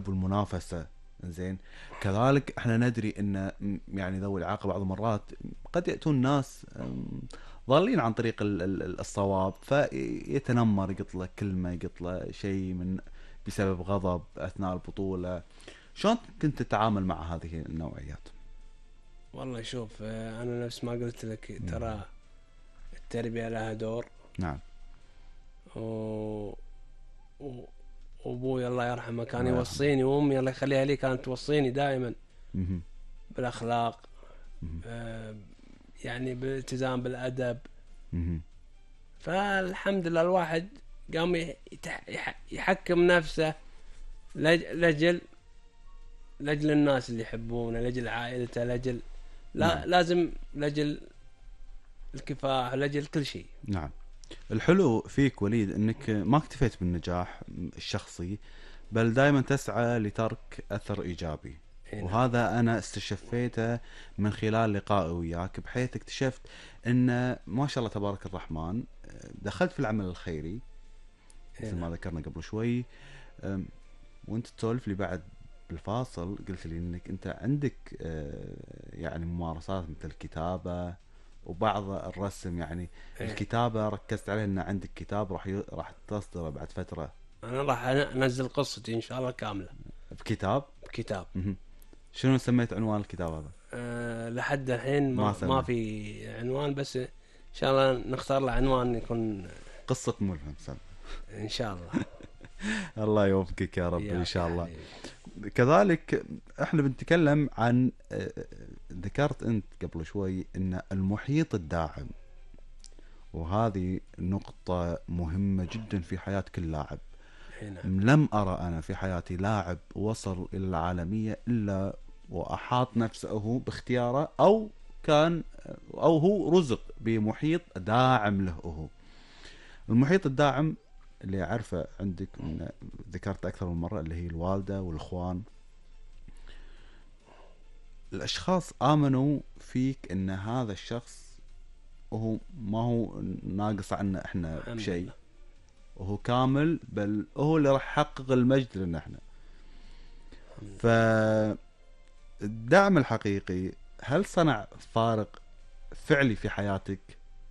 والمنافسة. زين، كذلك احنا ندري ان يعني ذوي الإعاقة بعض المرات قد يأتون ناس ضالين عن طريق الصواب، فيتنمر، يقط له كلمة، يقط له شيء من بسبب غضب أثناء البطولة. شلون كنت تتعامل مع هذه النوعيات؟ والله شوف، انا نفس ما قلت لك، مم. ترى التربية لها دور. نعم. و... و... وابوي الله يرحمه كان الله يرحمه. يوصيني، وامي الله يخليها لي كانت توصيني دائما مهم. بالاخلاق، مهم. يعني بالالتزام بالادب. مهم. فالحمد لله الواحد قام يحكم نفسه لجل الناس اللي يحبونه، لجل عائلته، لجل نعم. لازم لجل الكفاح، لجل كل شيء. نعم. الحلو فيك وليد انك ما اكتفيت بالنجاح الشخصي، بل دائما تسعى لترك اثر ايجابي. نعم. وهذا انا استشفيته من خلال لقائي وياك، بحيث اكتشفت ان ما شاء الله تبارك الرحمن دخلت في العمل الخيري مثل ما ذكرنا قبل شوي. وانت تسولف لي بعد بالفاصل قلت لي انك انت عندك يعني ممارسات مثل الكتابة وبعض الرسم. يعني الكتابة ركزت عليه ان عندك كتاب راح تصدره بعد فترة. انا راح انزل قصتي ان شاء الله كاملة بكتاب. بكتاب. شنو سميت عنوان الكتاب هذا؟ لحد الحين ما في عنوان، بس ان شاء الله نختار له عنوان يكون قصة ملهم سم ان شاء الله. الله يوفقك يا رب ان شاء الله. كذلك احنا بنتكلم عن ذكرت انت قبل شوي ان المحيط الداعم، وهذه نقطة مهمة جدا في حياة كل لاعب. لم أرى أنا في حياتي لاعب وصل إلى العالمية إلا وأحاط نفسه باختياره، أو كان أو هو رزق بمحيط داعم له. هو المحيط الداعم اللي أعرفه عندك، ذكرت أكثر من مرة، اللي هي الوالدة والإخوان. الأشخاص آمنوا فيك إن هذا الشخص وهو ما هو ناقص عنا إحنا بشيء، وهو كامل، بل هو اللي راح يحقق المجد لنا إحنا. فالدعم الحقيقي هل صنع فارق فعلي في حياتك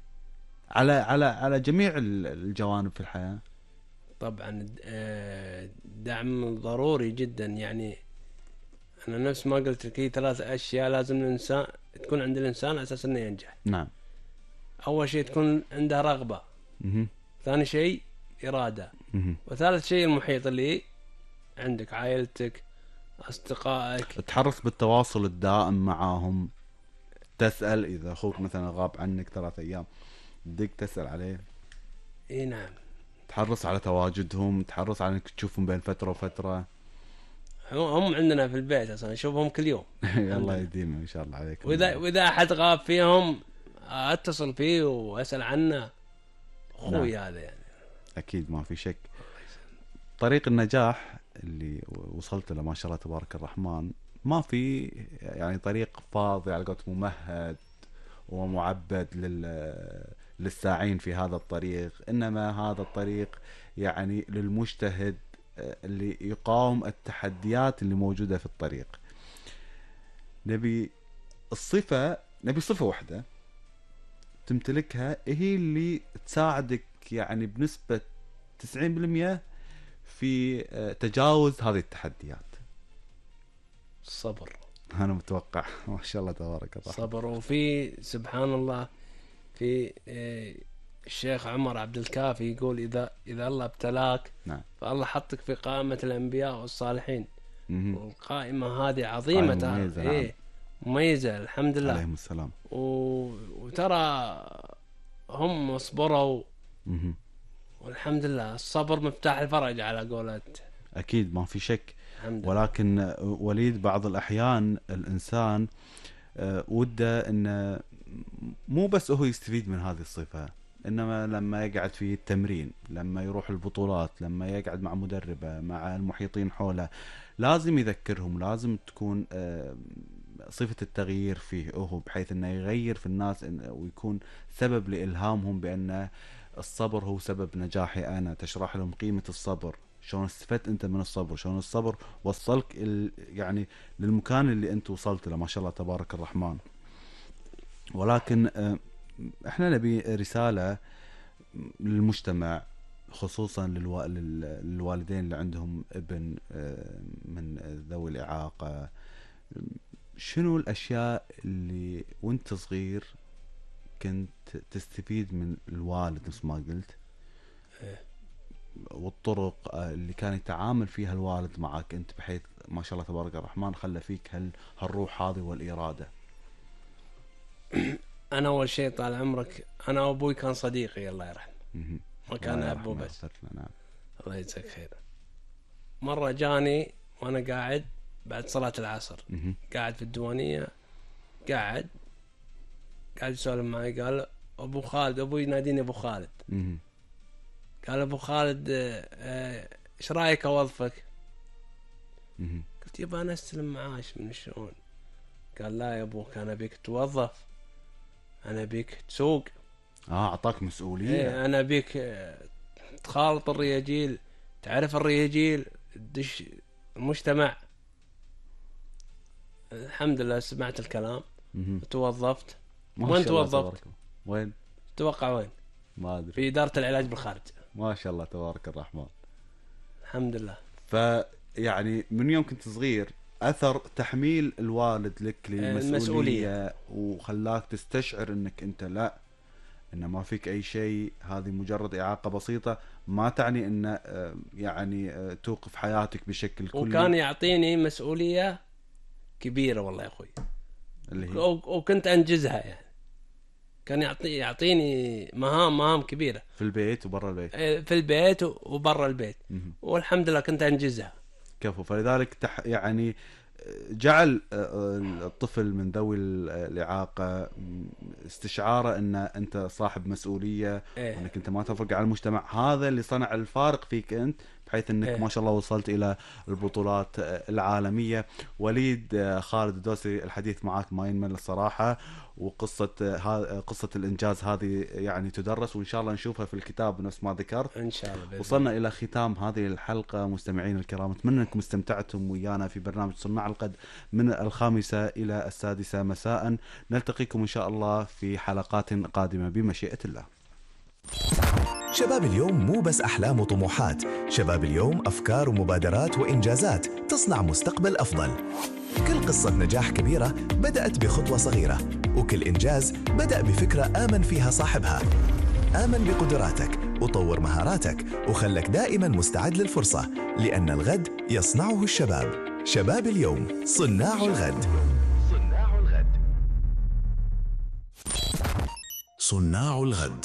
على جميع الجوانب في الحياة؟ طبعا دعم ضروري جدا. يعني أنا نفس ما قلت لك، هي 3 أشياء لازم الإنسان تكون عند الإنسان أساس إنه ينجح. نعم. أول شيء تكون عنده رغبة. ثاني شيء إرادة. وثالث شيء المحيط اللي عندك، عائلتك، أصدقائك. تحرص بالتواصل الدائم معاهم، تسأل إذا أخوك مثلا غاب عنك 3 أيام بدك تسأل عليه. إيه نعم. تحرص على تواجدهم، تحرص على انك تشوفهم بين فترة وفترة. هم عندنا في البيت اصلا نشوفهم كل يوم. الله يديمه ان شاء الله عليك. واذا احد غاب فيهم اتصل فيه واسال عنه، اخوي نعم. هذا يعني. اكيد ما في شك. طريق النجاح اللي وصلت له ما شاء الله تبارك الرحمن، ما في يعني طريق فاضي على قولتهم ممهد ومعبد للساعين في هذا الطريق، انما هذا الطريق يعني للمجتهد اللي يقاوم التحديات اللي موجودة في الطريق. نبي صفة واحدة تمتلكها هي اللي تساعدك يعني بنسبة 90% في تجاوز هذه التحديات. الصبر. أنا متوقع ما شاء الله تبارك الله. صبر. وفي سبحان الله في الشيخ عمر عبد الكافي يقول إذا الله ابتلاك، نعم، فالله حطك في قائمة الأنبياء والصالحين. والقائمة هذه عظيمة، مميزة. نعم. مميزة الحمد لله عليهم السلام. وترى هم اصبروا. والحمد لله الصبر مفتاح الفرج على قولة. أكيد ما في شك. ولكن وليد بعض الأحيان الإنسان وده أنه مو بس هو يستفيد من هذه الصفة، إنما لما يقعد في التمرين، لما يروح البطولات، لما يقعد مع مدربة، مع المحيطين حوله، لازم يذكرهم، لازم تكون صفة التغيير فيه هو، بحيث أنه يغير في الناس ويكون سبب لإلهامهم بأن الصبر هو سبب نجاحي أنا. تشرح لهم قيمة الصبر، شلون استفدت انت من الصبر، شلون الصبر وصلك يعني للمكان اللي انت وصلت له، ما شاء الله تبارك الرحمن. ولكن احنا نبي رسالة للمجتمع، خصوصا للوالدين اللي عندهم ابن من ذوي الإعاقة. شنو الأشياء اللي وانت صغير كنت تستفيد من الوالد مثل ما قلت، والطرق اللي كان يتعامل فيها الوالد معك انت، بحيث ما شاء الله تبارك الرحمن خلى فيك هالروح هذه والإرادة؟ انا اول شيء طال عمرك، انا وابوي كان صديقي الله يرحمه، ما كان ابو بس. نعم. الله يجزاك خير. مره جاني وانا قاعد بعد صلاه العصر، قاعد في الديوانيه، قاعد يسولف معي، قال ابو خالد، ابوي يناديني ابو خالد، قال ابو خالد ايش رايك اوظفك؟ قلت يبا انا استلم معاش من شلون؟ قال لا يا ابوك، انا بيك توظف، انا بيك تسوق. اعطاك مسؤوليه. انا بيك تخالط الرياجيل، تعرف الرياجيل، تدش المجتمع. الحمد لله سمعت الكلام وتوظفت. وين توظفت؟ وين توقع وين؟ ما ادري. في اداره العلاج بالخارج. ما شاء الله تبارك الرحمن. الحمد لله. فيعني من يوم كنت صغير اثر تحميل الوالد لك للمسؤوليه وخلاك تستشعر انك انت لا، ان ما فيك اي شيء، هذه مجرد اعاقه بسيطه ما تعني ان يعني توقف حياتك بشكل كلي. وكان يعطيني مسؤوليه كبيره والله يا اخوي، اللي هي وكنت انجزها. يعني كان يعطيني مهام كبيره في البيت وبرا البيت. في البيت وبرا البيت، والحمد لله كنت انجزها. كفو. فلذلك يعني جعل الطفل من ذوي الإعاقة استشعاره ان انت صاحب مسؤولية، وانك انت ما تفرق على المجتمع. هذا اللي صنع الفارق فيك انت، بحيث انك ما شاء الله وصلت الى البطولات العالمية. وليد خالد الدوسري، الحديث معك ما ينمل الصراحة، قصة الإنجاز هذه يعني تدرس، وإن شاء الله نشوفها في الكتاب نفس ما ذكرت إن شاء الله. وصلنا إلى ختام هذه الحلقة. مستمعين الكرام، أتمنى أنكم استمتعتم ويانا في برنامج صناع الغد من 5 إلى 6 مساء. نلتقيكم إن شاء الله في حلقات قادمة بمشيئة الله. شباب اليوم مو بس أحلام وطموحات، شباب اليوم أفكار ومبادرات وإنجازات تصنع مستقبل أفضل. كل قصة نجاح كبيرة بدأت بخطوة صغيرة، وكل إنجاز بدأ بفكرة آمن فيها صاحبها. آمن بقدراتك وطور مهاراتك، وخلك دائما مستعد للفرصة، لأن الغد يصنعه الشباب. شباب اليوم صناع الغد. صناع الغد.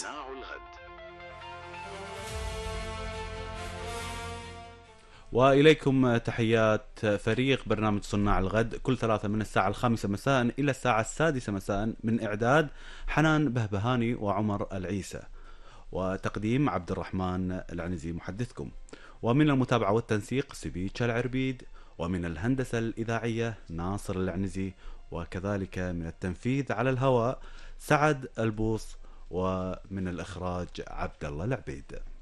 وإليكم تحيات فريق برنامج صناع الغد، كل 3 من الساعة 5 مساء إلى الساعة 6 مساء، من إعداد حنان بهبهاني وعمر العيسى، وتقديم عبد الرحمن العنزي محدثكم، ومن المتابعة والتنسيق سبيتش العربيد، ومن الهندسة الإذاعية ناصر العنزي، وكذلك من التنفيذ على الهواء سعد البوص، ومن الإخراج عبد الله العبيد.